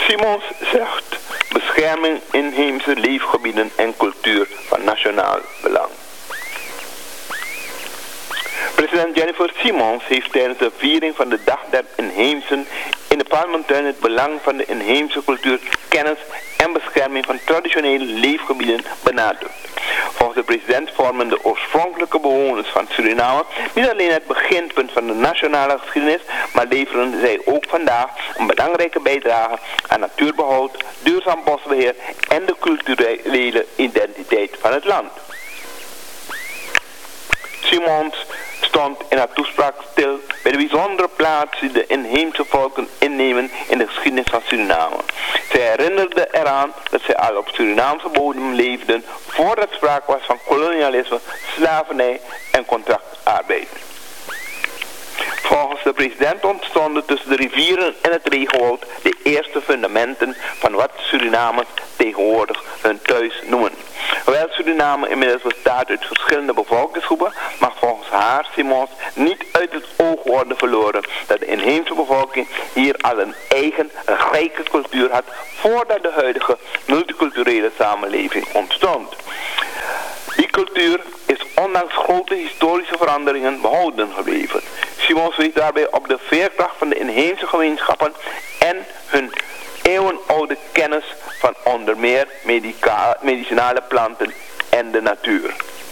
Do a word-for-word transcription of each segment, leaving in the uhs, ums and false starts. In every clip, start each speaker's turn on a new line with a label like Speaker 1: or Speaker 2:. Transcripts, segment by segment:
Speaker 1: Simons zegt bescherming inheemse leefgebieden en cultuur van nationaal belang. President Jennifer Simons heeft tijdens de viering van de Dag der Inheemsen in de Parlementuin het belang van de inheemse cultuur, kennis en bescherming van traditionele leefgebieden benadrukt. Volgens de president vormen de oorspronkelijke bewoners van Suriname niet alleen het beginpunt van de nationale geschiedenis, maar leveren zij ook vandaag een belangrijke bijdrage aan natuurbehoud, duurzaam bosbeheer en de culturele identiteit van het land. Simons stond in haar toespraak stil bij de bijzondere plaats die de inheemse volken innemen in de geschiedenis van Suriname. Zij herinnerde eraan dat zij al op Surinaamse bodem leefden voordat sprake was van kolonialisme, slavernij en contractarbeid. Volgens de president ontstonden tussen de rivieren en het regenwoud de eerste fundamenten van wat Surinamers tegenwoordig hun thuis noemen. Hoewel Suriname inmiddels bestaat uit verschillende bevolkingsgroepen, mag volgens haar, Simons, niet uit het oog worden verloren dat de inheemse bevolking hier al een eigen rijke cultuur had voordat de huidige multiculturele samenleving ontstond. Die cultuur is ondanks grote historische veranderingen behouden gebleven. Simons wees daarbij op de veerkracht van de inheemse gemeenschappen en hun eeuwenoude kennis van onder meer medica- medicinale planten en de natuur.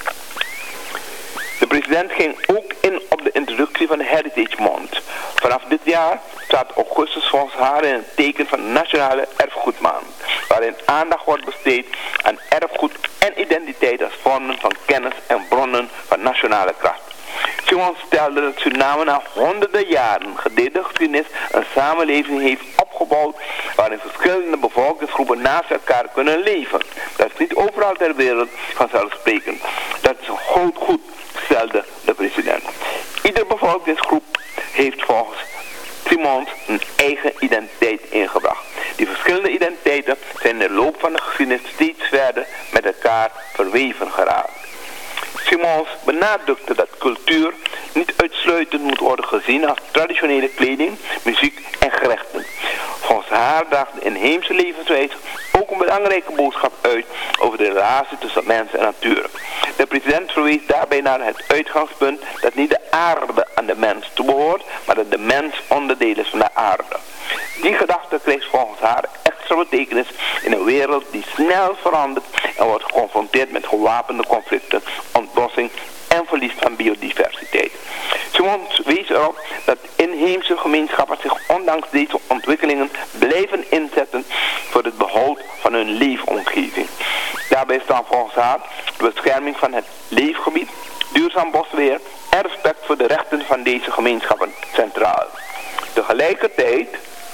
Speaker 1: De president ging ook in op de introductie van de Heritage Month. Vanaf dit jaar staat augustus volgens haar in het teken van de Nationale Erfgoedmaand, waarin aandacht wordt besteed aan erfgoed en identiteit als vormen van kennis en bronnen van nationale kracht. Simons stelde dat Suriname na honderden jaren gedeelde geschiedenis een samenleving heeft opgebouwd waarin verschillende bevolkingsgroepen naast elkaar kunnen leven. Dat is niet overal ter wereld vanzelfsprekend. Dat is een groot goed, stelde de president. Iedere bevolkingsgroep heeft volgens Simons een eigen identiteit ingebracht. Die verschillende identiteiten zijn in de loop van de geschiedenis steeds verder met elkaar verweven geraakt. Simons benadrukte dat cultuur niet uitsluitend moet worden gezien als traditionele kleding, muziek en gerechten. Volgens haar draagt de inheemse levenswijze ook een belangrijke boodschap uit over de relatie tussen mens en natuur. De president verwees daarbij naar het uitgangspunt dat niet de aarde aan de mens toebehoort, maar dat de mens onderdeel is van de aarde. Die gedachte krijgt volgens haar extra betekenis in een wereld die snel verandert en wordt geconfronteerd met gewapende conflicten, ontbossing en verlies van biodiversiteit. Simons wees erop dat inheemse gemeenschappen zich ondanks deze ontwikkelingen blijven inzetten voor het behoud van hun leefomgeving. Daarbij staan volgens haar de bescherming van het leefgebied, duurzaam bosbeheer en respect voor de rechten van deze gemeenschappen centraal. Tegelijkertijd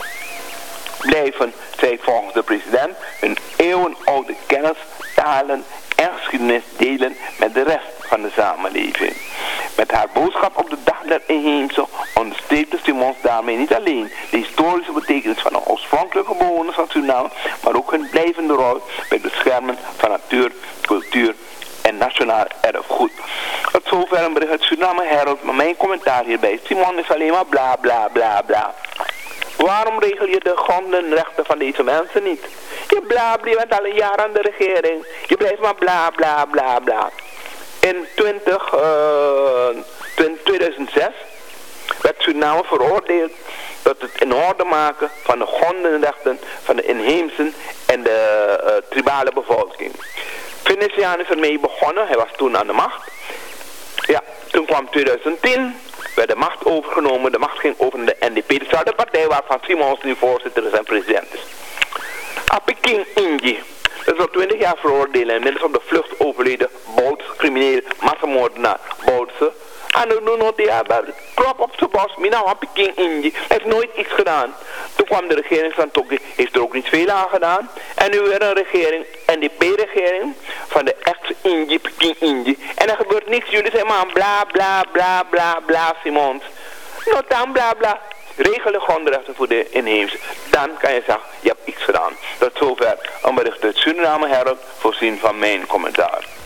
Speaker 1: blijven zij volgens de president hun eeuwenoude kennis, talen en geschiedenis delen met de rest van de samenleving. Met haar boodschap op de Dag der Inheemse onderstreepte Simons daarmee niet alleen de historische betekenis van de oorspronkelijke bewoners van Suriname, maar ook hun blijvende rol bij het beschermen van natuur, cultuur en nationaal erfgoed. Tot zover een bericht uit Suriname Herald, maar mijn commentaar hierbij. Simon is alleen maar bla bla bla bla. Waarom regel je de grondenrechten van deze mensen niet? Je bla bla, je bent al een jaar aan de regering. Je blijft maar bla bla bla bla. In twintig, uh, tweeduizend zes werd Suriname veroordeeld tot het in orde maken van de grondenrechten van de inheemse en de uh, tribale bevolking. Venetiaan is ermee begonnen, hij was toen aan de macht. Ja, toen kwam tweeduizend tien, werd de macht overgenomen, de macht ging over naar de N D P, dezelfde partij waarvan Simons nu voorzitter is en president is. Apiking Inji, dat is al twintig jaar veroordeeld en inmiddels op de vlucht overleden Bouts, crimineel massamoordenaar Boutse. En we doen nog die klop op zijn bos, mina Apiking Inji, hij heeft nooit iets gedaan. Toen kwam de regering van Toki, heeft er ook niet veel aan gedaan. En nu weer een regering, N D P-regering, van de ex-Inji, Peking Inji. En er gebeurt niks, jullie zijn maar bla bla bla bla bla Simons. Nou dan bla bla. Regel de grondrechten voor de inheemse. Dan kan je zeggen, je hebt iets gedaan. Tot zover een bericht uit Suriname Herald, voorzien van mijn commentaar.